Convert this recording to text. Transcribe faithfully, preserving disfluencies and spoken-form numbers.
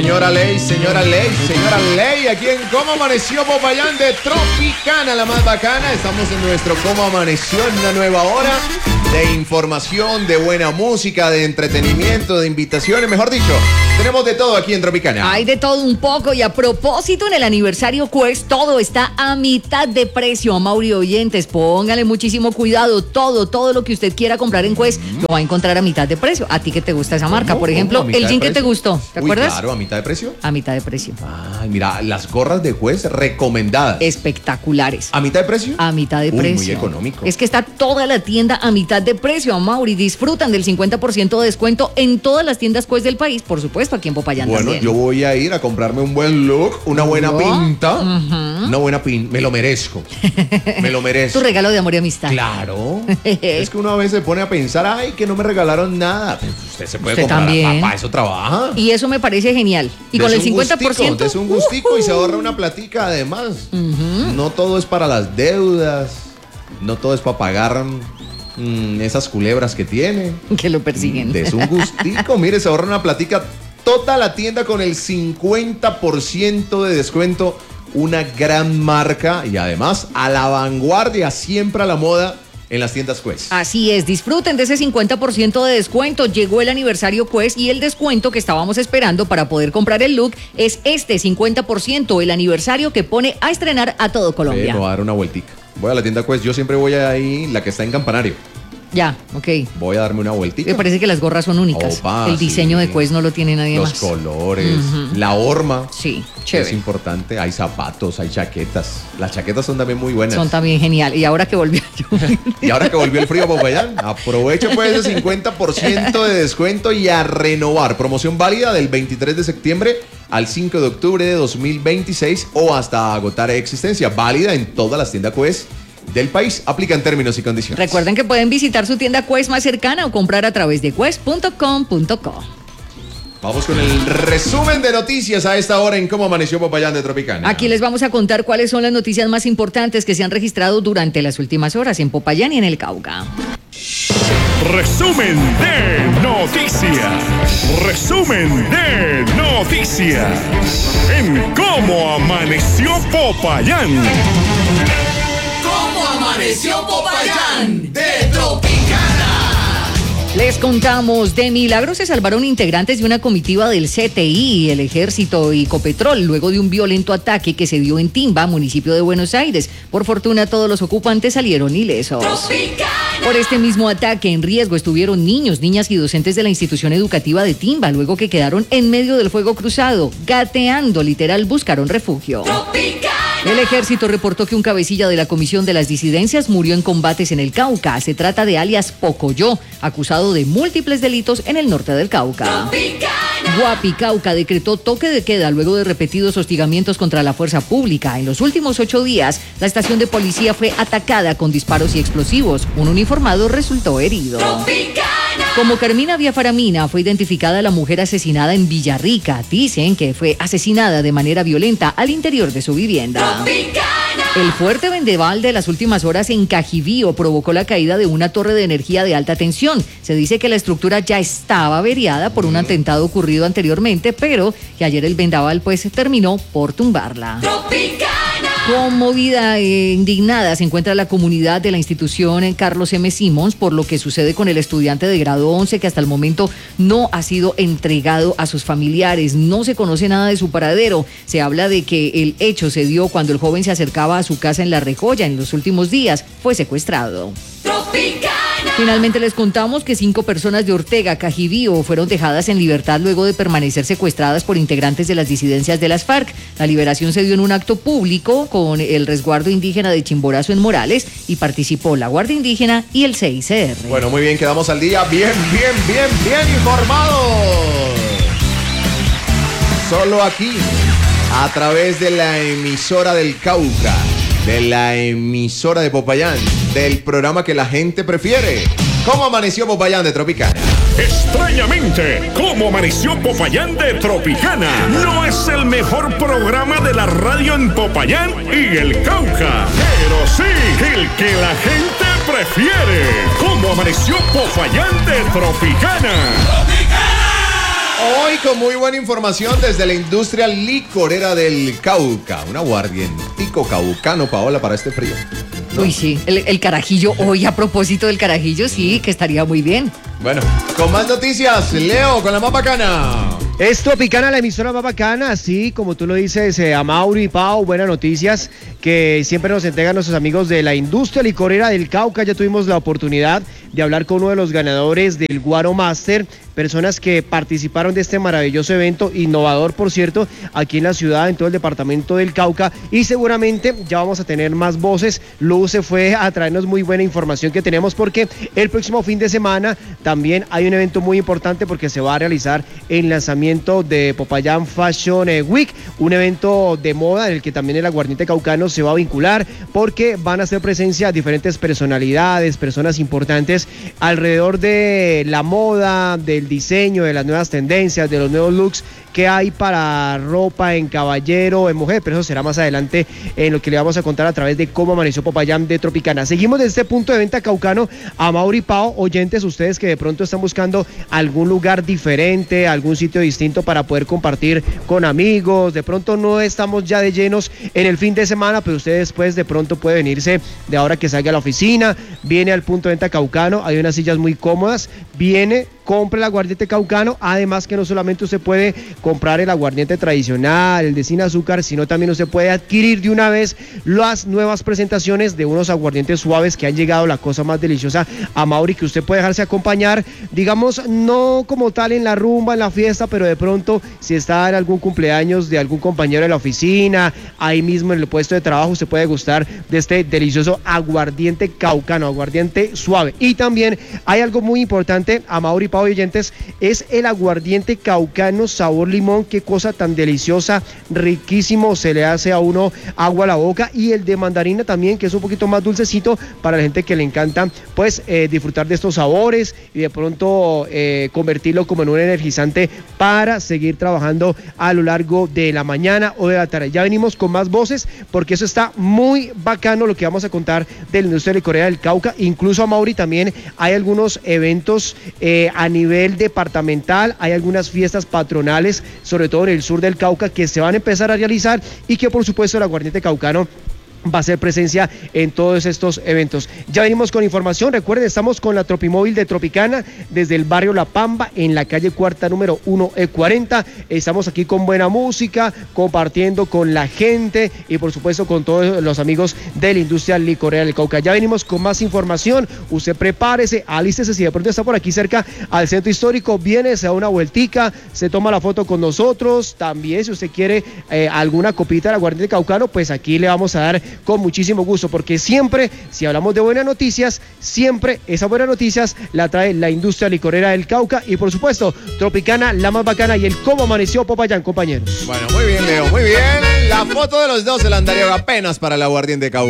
Señora Ley, señora Ley, señora Ley, aquí en Cómo Amaneció Popayán de Tropicana, la más bacana. Estamos en nuestro Cómo Amaneció, en una nueva hora de información, de buena música, de entretenimiento, de invitaciones, mejor dicho, tenemos de todo aquí en Tropicana. Hay de todo un poco, y a propósito, en el aniversario Quest, todo está a mitad de precio, Mauri oyentes, póngale muchísimo cuidado, todo, todo lo que usted quiera comprar en Quest, mm. lo va a encontrar a mitad de precio. ¿A ti que te gusta esa marca? Por ejemplo, el jean que te gustó, ¿te Uy, acuerdas? Claro, a mitad de precio. A mitad de precio. Ay, mira, las gorras de Quest recomendadas. Espectaculares. ¿A mitad de precio? A mitad de Uy, precio. muy económico. Es que está toda la tienda a mitad de precio, Mauri. Disfrutan del cincuenta por ciento de descuento en todas las tiendas Quest del país, por supuesto, aquí en Popayán bueno, también. Yo voy a ir a comprarme un buen look, una buena ¿No? pinta. Uh-huh. Una buena pinta. Me lo merezco. Me lo merezco. Tu regalo de amor y amistad. Claro. Es que uno a veces se pone a pensar, ay, que no me regalaron nada. Pues usted se puede usted comprar. también. Para eso trabaja. Y eso me parece genial. Y Des con el un cincuenta por ciento. Gustico, des un gustico uh-huh. y se ahorra una platica además. Uh-huh. No todo es para las deudas. No todo es para pagar mmm, esas culebras que tiene. Que lo persiguen. Des un gustico. Mire, se ahorra una platica. Toda la tienda con el cincuenta por ciento de descuento. Una gran marca y además a la vanguardia, siempre a la moda en las tiendas Quest. Así es, disfruten de ese cincuenta por ciento de descuento. Llegó el aniversario Quest y el descuento que estábamos esperando para poder comprar el look es este cincuenta por ciento, el aniversario que pone a estrenar a todo Colombia. Sí, me voy a dar una vueltica. Voy a la tienda Quest, yo siempre voy ahí, la que está en Campanario. Ya, ok. Voy a darme una vueltita. Me parece que las gorras son únicas. Opa, el diseño sí. de Quest no lo tiene nadie Los más. Los colores, uh-huh. la horma. Sí, chévere. Es importante. Hay zapatos, hay chaquetas. Las chaquetas son también muy buenas. Son también genial. Y ahora que volvió Y ahora que volvió el frío a Popayán, aproveche pues ese cincuenta por ciento de descuento y a renovar. Promoción válida del veintitrés de septiembre al cinco de octubre de dos mil veintiséis o hasta agotar existencia. Válida en todas las tiendas Quest del país. Aplican términos y condiciones. Recuerden que pueden visitar su tienda Quest más cercana o comprar a través de quest punto com punto co. Vamos con el resumen de noticias a esta hora en Cómo Amaneció Popayán de Tropicana. Aquí les vamos a contar cuáles son las noticias más importantes que se han registrado durante las últimas horas en Popayán y en el Cauca. Resumen de noticias. Resumen de noticias en Cómo Amaneció Popayán. ¿Cómo amaneció Popayán de Tropicana? Les contamos, de milagro se salvaron integrantes de una comitiva del C T I, el Ejército y Copetrol, luego de un violento ataque que se dio en Timba, municipio de Buenos Aires. Por fortuna, todos los ocupantes salieron ilesos. Tropicana. Por este mismo ataque, en riesgo estuvieron niños, niñas y docentes de la institución educativa de Timba, luego que quedaron en medio del fuego cruzado, gateando, literal, buscaron refugio. Tropicana. El Ejército reportó que un cabecilla de la Comisión de las Disidencias murió en combates en el Cauca. Se trata de alias Pocoyo, acusado de múltiples delitos en el norte del Cauca. Tropicana. Guapi, Cauca, decretó toque de queda luego de repetidos hostigamientos contra la fuerza pública. En los últimos ocho días, la estación de policía fue atacada con disparos y explosivos. Un uniformado resultó herido. Tropicana. Como Carmina Villafaramina, fue identificada la mujer asesinada en Villarrica. Dicen que fue asesinada de manera violenta al interior de su vivienda. Tropicana. El fuerte vendaval de las últimas horas en Cajibío provocó la caída de una torre de energía de alta tensión. Se dice que la estructura ya estaba averiada por un atentado ocurrido anteriormente, pero que ayer el vendaval pues terminó por tumbarla. Tropicana. Conmovida e indignada se encuentra la comunidad de la institución Carlos M. Simons por lo que sucede con el estudiante de grado once que hasta el momento no ha sido entregado a sus familiares. No se conoce nada de su paradero. Se habla de que el hecho se dio cuando el joven se acercaba a su casa en La Rejoya. En los últimos días fue secuestrado. Tropicana. Finalmente les contamos que cinco personas de Ortega, Cajibío, fueron dejadas en libertad luego de permanecer secuestradas por integrantes de las disidencias de las FARC. La liberación se dio en un acto público con el resguardo indígena de Chimborazo en Morales y participó la Guardia Indígena y el C I C R. Bueno, muy bien, quedamos al día. Bien, bien, bien, bien informados. Solo aquí, a través de la emisora del Cauca, de la emisora de Popayán, del programa que la gente prefiere. ¿Cómo amaneció Popayán de Tropicana? Extrañamente, ¿Cómo Amaneció Popayán de Tropicana? No es el mejor programa de la radio en Popayán y el Cauca, pero sí el que la gente prefiere. ¿Cómo Amaneció Popayán de Tropicana? ¡Tropicana! Hoy con muy buena información desde la industria licorera del Cauca. Un aguardientico caucano, Paola, para este frío. ¿No? Uy, sí, el, el carajillo, hoy a propósito del carajillo, sí, que estaría muy bien. Bueno, con más noticias, Leo, con la más bacana. Es Tropicana, la emisora más bacana, sí, como tú lo dices, eh, a Mauri y Pau, buenas noticias que siempre nos entregan nuestros amigos de la industria licorera del Cauca. Ya tuvimos la oportunidad de hablar con uno de los ganadores del Guaro Master, personas que participaron de este maravilloso evento, innovador por cierto, aquí en la ciudad, en todo el departamento del Cauca, y seguramente ya vamos a tener más voces. Luz se fue a traernos muy buena información que tenemos, porque el próximo fin de semana también hay un evento muy importante, porque se va a realizar el lanzamiento de Popayán Fashion Week, un evento de moda en el que también el aguardiente caucano se va a vincular, porque van a hacer presencia diferentes personalidades, personas importantes alrededor de la moda, del diseño, de las nuevas tendencias, de los nuevos looks que hay para ropa en caballero, en mujer, pero eso será más adelante en lo que le vamos a contar a través de Cómo Amaneció Popayán de Tropicana. Seguimos desde este punto de venta caucano. A Mauri Pao, oyentes, ustedes que de pronto están buscando algún lugar diferente, algún sitio distinto para poder compartir con amigos, de pronto no estamos ya de llenos en el fin de semana, pero usted después de pronto puede venirse de ahora que salga a la oficina, viene al punto de venta caucano, hay unas sillas muy cómodas, viene, compra el aguardiente caucano, además que no solamente usted puede comprar el aguardiente tradicional, el de sin azúcar, sino también usted puede adquirir de una vez las nuevas presentaciones de unos aguardientes suaves que han llegado, la cosa más deliciosa a Mauri, que usted puede dejarse acompañar, digamos, no como tal en la rumba, en la fiesta, pero de pronto si está en algún cumpleaños de algún compañero de la oficina, ahí mismo en el puesto de trabajo, usted puede gustar de este delicioso aguardiente caucano, aguardiente suave. Y también hay algo muy importante, a Mauri Pau y oyentes, es el aguardiente caucano sabor limón. Qué cosa tan deliciosa, riquísimo, se le hace a uno agua a la boca. Y el de mandarina también, que es un poquito más dulcecito para la gente que le encanta pues eh, disfrutar de estos sabores y de pronto eh, convertirlo como en un energizante para seguir trabajando a lo largo de la mañana o de la tarde. Ya venimos con más voces, porque eso está muy bacano lo que vamos a contar de la industria licorera del Cauca. Incluso a Mauri también hay algunos eventos eh, a nivel departamental, hay algunas fiestas patronales, sobre todo en el sur del Cauca, que se van a empezar a realizar y que por supuesto el aguardiente caucano va a ser presencia en todos estos eventos. Ya venimos con información. Recuerden, estamos con la Tropimóvil de Tropicana desde el barrio La Pamba, en la calle Cuarta número uno E cuarenta. Estamos aquí con buena música, compartiendo con la gente y por supuesto con todos los amigos de la industria licorera del Cauca. Ya venimos con más información. Usted prepárese, alístese, si de pronto está por aquí cerca al centro histórico, viene, se da una vueltica, se toma la foto con nosotros. También si usted quiere eh, alguna copita del aguardiente caucano, pues aquí le vamos a dar con muchísimo gusto, porque siempre, si hablamos de buenas noticias, siempre esas buenas noticias la trae la industria licorera del Cauca y por supuesto Tropicana, la más bacana, y el Cómo Amaneció Popayán, compañeros. Bueno, muy bien, Leo, muy bien. La foto de los dos, el Andariego apenas para el aguardiente Cauca.